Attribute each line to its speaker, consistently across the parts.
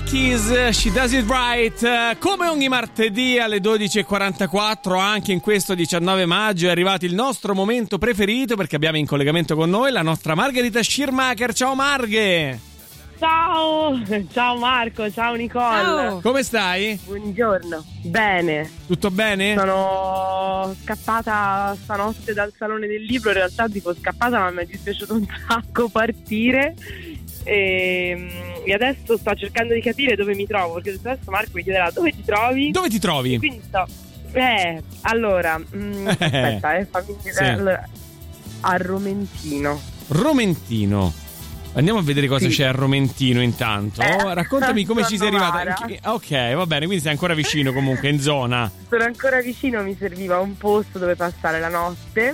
Speaker 1: Keys, She Does It Right. Come ogni martedì alle 12.44, anche in questo 19 maggio è arrivato il nostro momento preferito, perché abbiamo in collegamento con noi la nostra Margherita Schirmacher. Ciao Marghe!
Speaker 2: Ciao, ciao Marco, ciao Nicole.
Speaker 3: Ciao.
Speaker 1: Come stai?
Speaker 2: Buongiorno. Bene.
Speaker 1: Tutto bene?
Speaker 2: Sono scappata stanotte dal Salone del Libro, in realtà dico scappata, ma mi è dispiaciuto un sacco partire e adesso sto cercando di capire dove mi trovo, perché adesso Marco mi chiederà dove ti trovi?
Speaker 1: Dove ti trovi?
Speaker 2: E quindi sto allora aspetta, fammi dire.
Speaker 1: Sì.
Speaker 2: Allora, a Romentino.
Speaker 1: Romentino. Andiamo a vedere cosa
Speaker 2: Sì.
Speaker 1: c'è a Romentino intanto. Raccontami come ci sei arrivata. Ok, va bene, quindi sei ancora vicino comunque, in zona.
Speaker 2: Sono ancora vicino, mi serviva un posto dove passare la notte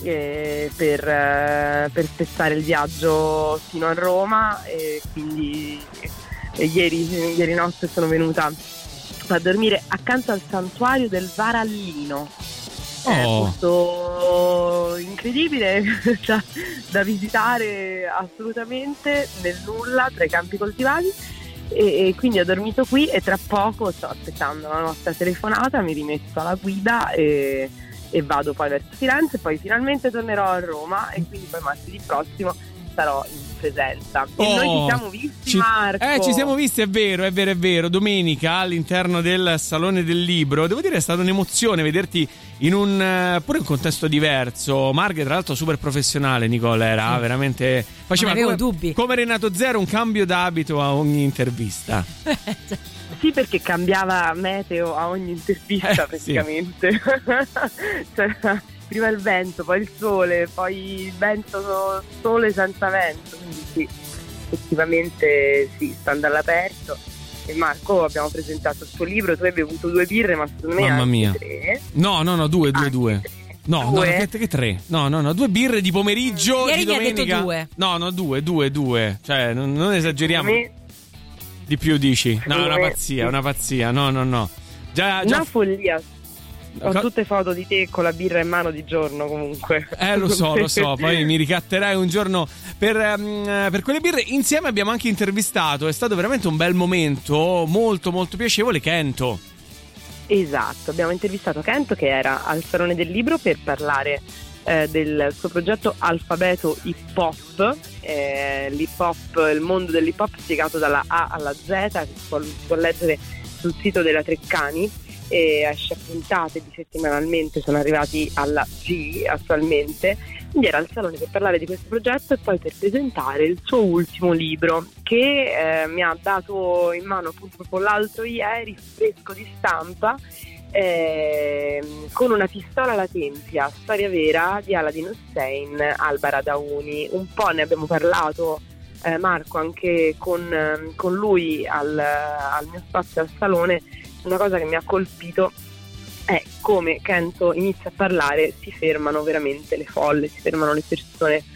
Speaker 2: per spezzare il viaggio fino a Roma, e quindi ieri notte sono venuta a dormire accanto al santuario del Varallino. È un posto incredibile da visitare assolutamente nel nulla, tra i campi coltivati, e quindi ho dormito qui e tra poco sto aspettando la nostra telefonata, mi rimetto alla guida e vado poi verso Firenze, poi finalmente tornerò a Roma e quindi poi martedì prossimo sarò in presenza. E noi ci siamo visti, Marco.
Speaker 1: Ci siamo visti, è vero. Domenica all'interno del Salone del Libro. Devo dire è stata un'emozione vederti in pure un contesto diverso. Marghe, tra l'altro, super professionale. Nicola era veramente. Faceva come Renato Zero, un cambio d'abito a ogni intervista.
Speaker 2: Sì, perché cambiava meteo a ogni intervista praticamente. Sì. Cioè, prima il vento, poi il sole, poi il vento, sole senza vento, quindi sì, effettivamente sì, stando all'aperto. E Marco, abbiamo presentato il suo libro, tu hai bevuto 2 birre, ma secondo me
Speaker 1: Mamma mia.
Speaker 2: 3.
Speaker 1: No, 2. No, che 3? No, 2 birre di pomeriggio
Speaker 3: Ieri
Speaker 1: di domenica.
Speaker 3: Mi ha detto 2.
Speaker 1: No, 2. Cioè, non esageriamo. Di più dici? No, è una pazzia. No. Già
Speaker 2: una follia. Ho tutte foto di te con la birra in mano di giorno comunque.
Speaker 1: Lo so, poi mi ricatterai un giorno per quelle birre. Insieme abbiamo anche intervistato, è stato veramente un bel momento, molto molto piacevole, Kento.
Speaker 2: Esatto, abbiamo intervistato Kento, che era al Salone del Libro per parlare del suo progetto Alfabeto Hip Hop, l'hip hop, il mondo dell'hip hop spiegato dalla A alla Z, che si può leggere sul sito della Treccani. E esce a puntate bisettimanalmente, sono arrivati alla G attualmente. Quindi era al Salone per parlare di questo progetto e poi per presentare il suo ultimo libro, che mi ha dato in mano appunto proprio l'altro ieri, fresco di stampa, con una pistola alla tempia, storia vera di Aladin Hussein al-Baradauni. Un po' ne abbiamo parlato, Marco, anche con lui al mio spazio al Salone. Una cosa che mi ha colpito è come Kento inizia a parlare, si fermano veramente le folle, si fermano le persone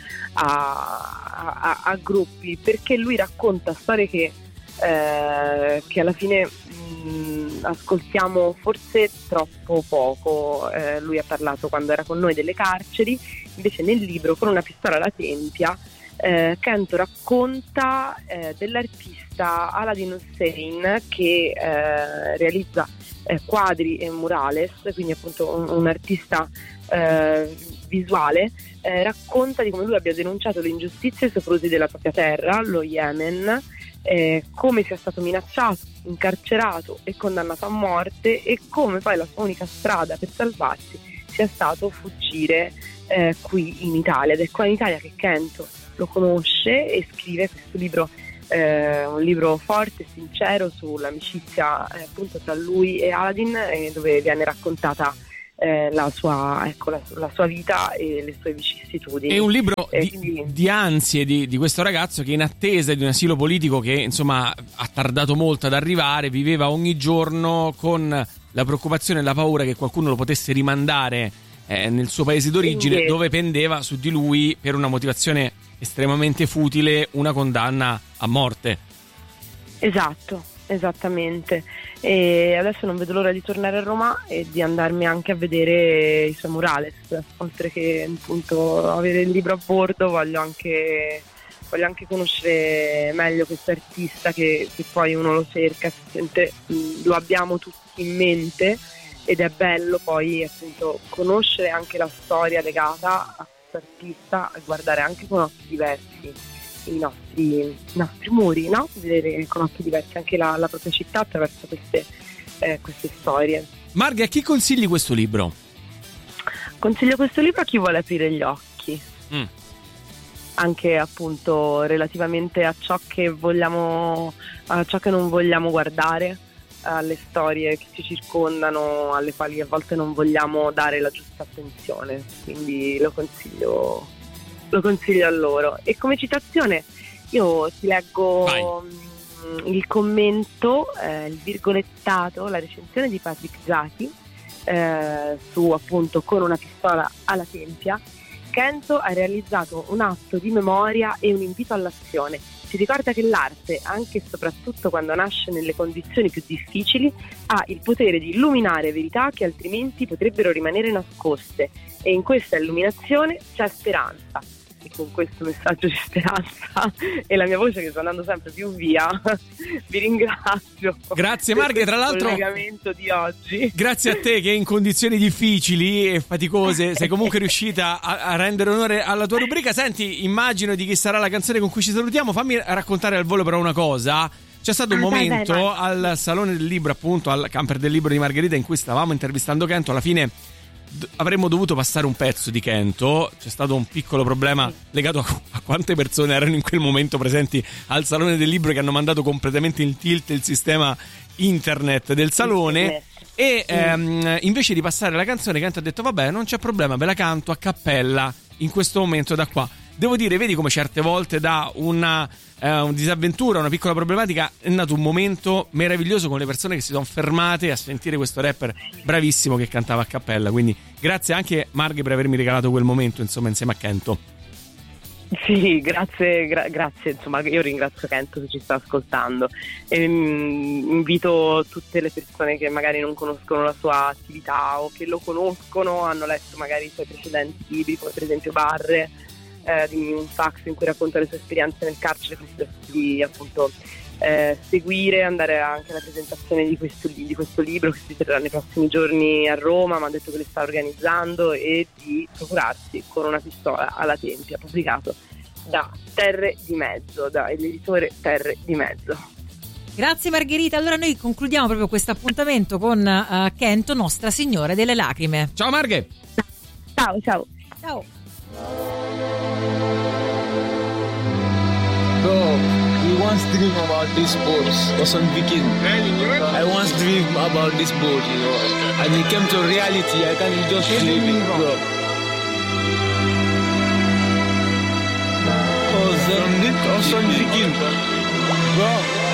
Speaker 2: a gruppi, perché lui racconta storie che alla fine ascoltiamo forse troppo poco. Lui ha parlato quando era con noi delle carceri, invece nel libro Con una pistola alla tempia Kento racconta dell'artista Aladin Hussein che realizza quadri e murales, quindi appunto un artista visuale. Racconta di come lui abbia denunciato le ingiustizie e soprusi della propria terra, lo Yemen, come sia stato minacciato, incarcerato e condannato a morte, e come poi la sua unica strada per salvarsi sia stato fuggire qui in Italia. Ed è qua in Italia che Kento lo conosce e scrive questo libro, un libro forte e sincero sull'amicizia appunto tra lui e Aladin, dove viene raccontata la sua vita e le sue vicissitudini. È
Speaker 1: un libro di ansie di questo ragazzo che, in attesa di un asilo politico che insomma ha tardato molto ad arrivare, viveva ogni giorno con la preoccupazione e la paura che qualcuno lo potesse rimandare nel suo paese d'origine, dove pendeva su di lui, per una motivazione estremamente futile, una condanna a morte.
Speaker 2: Esatto, esattamente. E adesso non vedo l'ora di tornare a Roma e di andarmi anche a vedere i suoi murales. Oltre che appunto avere il libro a bordo, voglio anche voglio anche conoscere meglio questo artista che poi uno lo cerca, lo abbiamo tutti in mente, ed è bello poi appunto conoscere anche la storia legata a questo artista e guardare anche con occhi diversi i nostri muri, no? Vedere con occhi diversi anche la propria città attraverso queste storie.
Speaker 1: Marghe, a chi consigli questo libro?
Speaker 2: Consiglio questo libro a chi vuole aprire gli occhi, anche appunto relativamente a ciò che non vogliamo guardare, alle storie che ci circondano, alle quali a volte non vogliamo dare la giusta attenzione, quindi lo consiglio a loro. E come citazione io ti leggo il commento, il virgolettato, la recensione di Patrick Zaki su appunto Con una pistola alla tempia. Kento ha realizzato un atto di memoria e un invito all'azione. Si ricorda che l'arte, anche e soprattutto quando nasce nelle condizioni più difficili, ha il potere di illuminare verità che altrimenti potrebbero rimanere nascoste, e in questa illuminazione c'è speranza. E con questo messaggio di speranza e la mia voce che sta andando sempre più via, vi ringrazio.
Speaker 1: Grazie Marghe, tra l'altro
Speaker 2: il collegamento di oggi.
Speaker 1: Grazie a te che in condizioni difficili e faticose sei comunque riuscita a rendere onore alla tua rubrica. Senti, immagino di chi sarà la canzone con cui ci salutiamo. Fammi raccontare al volo però una cosa. C'è stato un momento al Salone del Libro, appunto al Camper del Libro di Margherita, in cui stavamo intervistando Kento. Alla fine avremmo dovuto passare un pezzo di Kento. C'è stato un piccolo problema legato a quante persone erano in quel momento presenti al Salone del Libro, che hanno mandato completamente in tilt il sistema internet del salone. E invece di passare la canzone, Kento ha detto vabbè, non c'è problema, ve la canto a cappella in questo momento da qua. Devo dire, vedi come certe volte da una disavventura, una piccola problematica è nato un momento meraviglioso con le persone che si sono fermate a sentire questo rapper bravissimo che cantava a cappella. Quindi grazie anche Marghe per avermi regalato quel momento, insomma, insieme a Kento.
Speaker 2: Sì, grazie, insomma, io ringrazio Kento se ci sta ascoltando e invito tutte le persone che magari non conoscono la sua attività o che lo conoscono, hanno letto magari i suoi precedenti libri, come per esempio Barre, di un fax in cui racconta le sue esperienze nel carcere, di appunto seguire, andare anche alla presentazione di questo libro che si terrà nei prossimi giorni a Roma, ma ha detto che le sta organizzando, e di procurarsi Con una pistola alla tempia, pubblicato da Terre di Mezzo, dall'editore Terre di Mezzo.
Speaker 3: Grazie Margherita, allora noi concludiamo proprio questo appuntamento con Kento, Nostra Signora delle Lacrime.
Speaker 1: Ciao Marghe!
Speaker 2: Ciao!
Speaker 4: Bro, we once dream about this boat, Ocean Viking. I once dream about this boat, you know, and it came to reality. I can't just believe it, bro. Ocean Viking, bro.